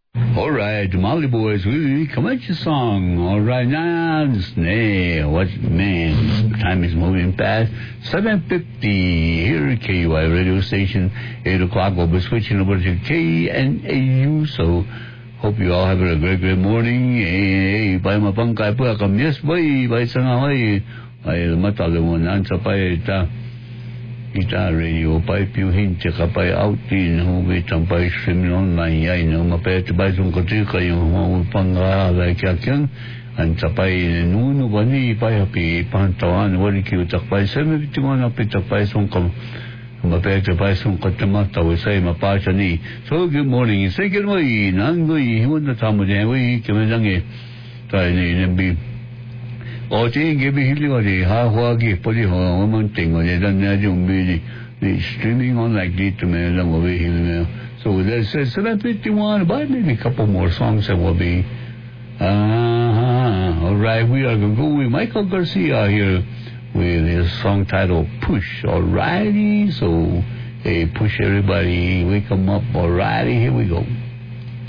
All right, Molly Boys, we come at your song. All right, now, man, time is moving fast. 7:50 here at KUI radio station. 8 o'clock, we'll be switching over to KNAU. So, hope you all have a great morning. Hey, by my pangkay po, yes, boy, by sa nga, ay matalamunan sa pa Ita radio pa piuhin tsaka pa outin hubit ang pa streaming online ay no mapet ba itong katika yung mga pangalay kakyan ang tapay nuno ba ni pa happy pantawan wali kiyo takpay sa may bitiwan na pitakpay song kam mapet pa song katamata wasay mapasya ni so good morning say good morning nangoy hiwan na tamo niya wai kimanang tayo ni nabi o sige bihili wali hawagi poli ho manting o dan na yung bili streaming on like this to me lang over here so that's 7:51 about maybe a couple more songs that will be all right we are going to go with Michael Garcia here with his song titled Push. Alrighty, so hey, push everybody, wake them up. Alrighty, here we go.